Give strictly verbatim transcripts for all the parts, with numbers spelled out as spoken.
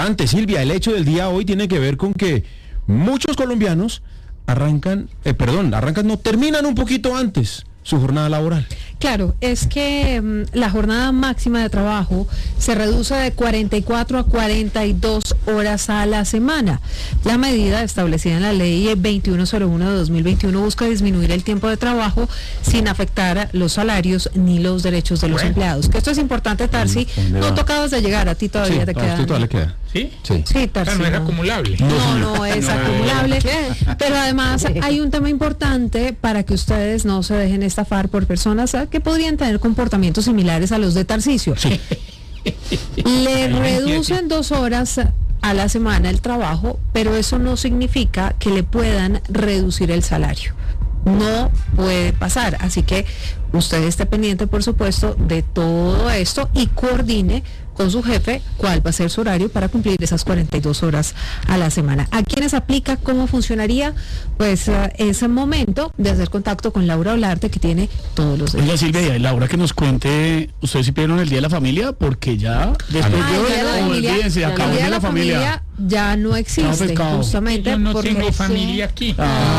importante, Silvia. El hecho del día hoy tiene que ver con que muchos colombianos arrancan, eh, perdón, arrancan, no, terminan un poquito antes su jornada laboral. Claro, es que um, la jornada máxima de trabajo se reduce de cuarenta y cuatro a cuarenta y dos horas a la semana. La medida establecida en la ley veintiuno cero uno de dos mil veintiuno busca disminuir el tiempo de trabajo sin afectar los salarios ni los derechos de los bueno. empleados. Que esto es importante, Tarsi. No tú acabas de llegar, a ti todavía sí, te queda. A todavía queda. ¿Sí? Sí, sí Tarsi. No es acumulable. No, no es acumulable. Pero además hay un tema importante para que ustedes no se dejen estafar por personas que podrían tener comportamientos similares a los de Tarcisio. Sí. Le reducen dos horas a la semana el trabajo, pero eso no significa que le puedan reducir el salario. No puede pasar, así que usted esté pendiente, por supuesto, de todo esto y coordine con su jefe cuál va a ser su horario para cumplir esas cuarenta y dos horas a la semana. ¿A quiénes aplica? ¿Cómo funcionaría? Pues uh, es el momento de hacer contacto con Laura Olarte, que tiene todos los detalles. Oiga, Silvia, y Laura, que nos cuente, ¿ustedes sí pidieron el Día de la Familia? Porque ya, después ah, de hoy, el Día de la Familia, olvídense, el acabó Día el de la familia. familia ya no existe, no, justamente yo no porque tengo familia aquí.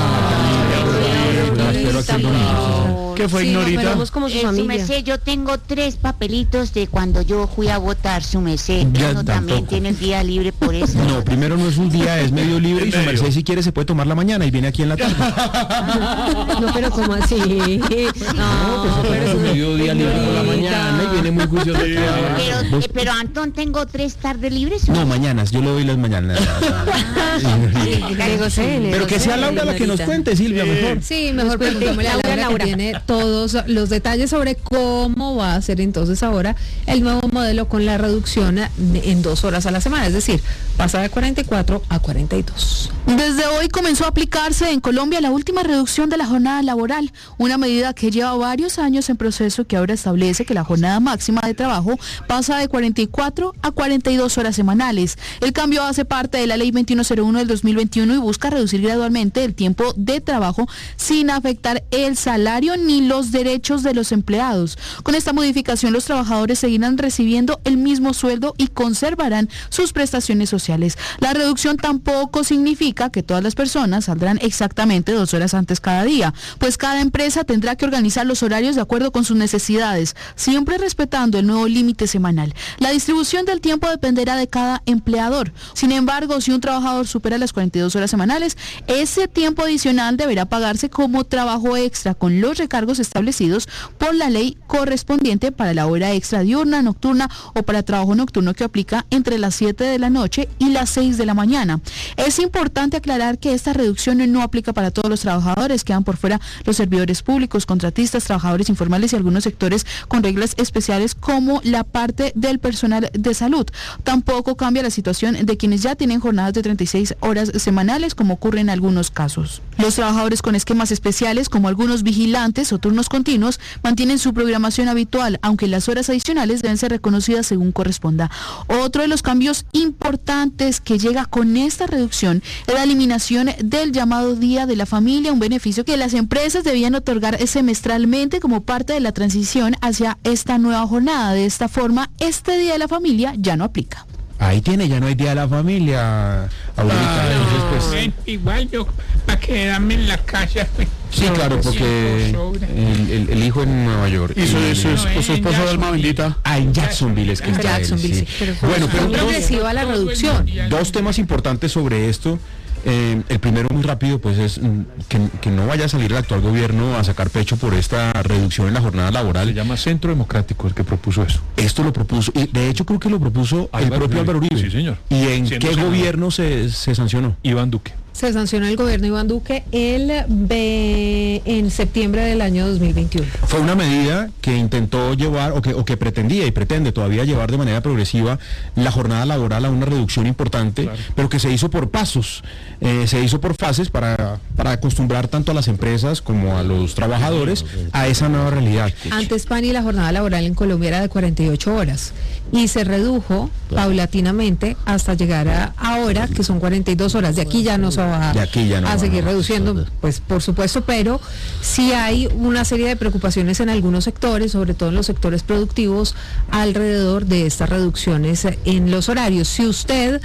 ¿Qué fue, sí, Ignorita? No, como su eh, familia. Su merced, yo tengo tres papelitos de cuando yo fui a votar, su merced. Ya Uno también tiene el día libre por eso. No, primero no es un día, es medio libre y su merced si quiere se puede tomar la mañana y viene aquí en la tarde. No, pero ¿cómo así? No, pues se pero es medio día libre por la mañana y viene muy juicioso. Pero, eh, pero Antón, ¿tengo tres tardes libres? No, mañanas, yo le doy las mañanas. Pero que sea Laura la que nos cuente, Silvia, mejor. Sí, mejor preguntémosle a Laura, Laura, que tiene todos los detalles sobre cómo va a ser entonces ahora el nuevo modelo con la reducción en dos horas a la semana, es decir, pasa de cuarenta y cuatro a cuarenta y dos. Desde hoy comenzó a aplicarse en Colombia la última reducción de la jornada laboral, una medida que lleva varios años en proceso, que ahora establece que la jornada máxima de trabajo pasa de cuarenta y cuatro a cuarenta y dos horas semanales. El cambio hace parte de la ley veintiuno cero uno del dos mil veintiuno y busca reducir gradualmente el tiempo de trabajo sin afectar el salario ni los derechos de los empleados. Con esta modificación, los trabajadores seguirán recibiendo el mismo sueldo y conservarán sus prestaciones sociales. La reducción tampoco significa que todas las personas saldrán exactamente dos horas antes cada día, pues cada empresa tendrá que organizar los horarios de acuerdo con sus necesidades, siempre respetando el nuevo límite semanal. La distribución del tiempo dependerá de cada empleador. Sin embargo, si un trabajador supera las cuarenta y dos horas semanales, ese tiempo adicional deberá pagarse como trabajo extra con los recargos establecidos por la ley correspondiente para la hora extra diurna, nocturna o para trabajo nocturno, que aplica entre las siete de la noche y las seis de la mañana. Es importante aclarar que esta reducción no aplica para todos los trabajadores, quedan por fuera los servidores públicos, contratistas, trabajadores informales y algunos sectores con reglas especiales como la parte del personal de salud. Tampoco cambia la situación de quienes ya tienen jornadas de treinta y seis horas semanales, como ocurre en algunos casos. Los trabajadores con esquemas especiales, como algunos vigilantes o turnos continuos, mantienen su programación habitual, aunque las horas adicionales deben ser reconocidas según corresponda. Otro de los cambios importantes que llega con esta reducción es la eliminación del llamado Día de la Familia, un beneficio que las empresas debían otorgar semestralmente como parte de la transición hacia esta nueva jornada. De esta forma, este Día de la Familia ya no aplica. Ahí tiene, ya no hay Día de la Familia, Aurorita. Ah, Entonces, pues, ven, igual yo, para quedarme en la casa. Pues, sí, claro, porque el, el, el hijo en Nueva York. Y su, y, su, su, su esposo de alma bendita. Ah, en Jacksonville es que está Jacksonville, él, sí. sí. Pero fue bueno, pero progresiva la reducción. Dos temas importantes sobre esto. Eh, el primero, muy rápido, pues es mm, que, que no vaya a salir el actual gobierno a sacar pecho por esta reducción en la jornada laboral. Se llama Centro Democrático el que propuso eso. Esto lo propuso, y de hecho creo que lo propuso Álvaro el propio Álvaro Uribe. Sí, señor. ¿Y en Siendo qué senador. gobierno se, se sancionó? Iván Duque. Se sancionó el gobierno Iván Duque el ve, en septiembre del año dos mil veintiuno. Fue una medida que intentó llevar, o que, o que pretendía y pretende todavía llevar de manera progresiva la jornada laboral a una reducción importante, claro, pero que se hizo por pasos, eh, se hizo por fases para, para acostumbrar tanto a las empresas como a los trabajadores a esa nueva realidad. Antes, Pani, la jornada laboral en Colombia era de cuarenta y ocho horas y se redujo claro. paulatinamente hasta llegar a ahora, que son cuarenta y dos horas. De aquí ya no se va de aquí ya no a seguir va, reduciendo, no. pues por supuesto, pero sí hay una serie de preocupaciones en algunos sectores, sobre todo en los sectores productivos, alrededor de estas reducciones en los horarios. Si usted